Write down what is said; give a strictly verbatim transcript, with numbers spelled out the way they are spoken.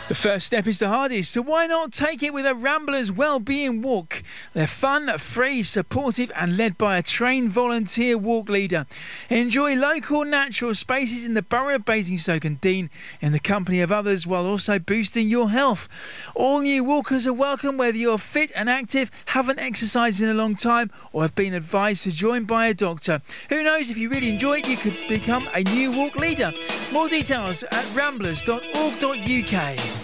The first step is the hardest, so why not take it with a Ramblers Wellbeing Walk? They're fun, free, supportive and led by a trained volunteer walk leader. Enjoy local natural spaces in the borough of Basingstoke and Dean in the company of others while also boosting your health. All new walkers are welcome whether you're fit and active, haven't exercised in a long time or have been advised to join by a doctor. Who knows, if you really enjoy it you could become a new walk leader. More details at ramblers dot org dot U K.